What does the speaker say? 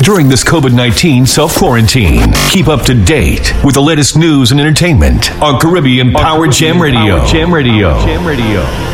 during this COVID-19 self-quarantine. Keep up to date with the latest news and entertainment on Caribbean Power Jam Radio.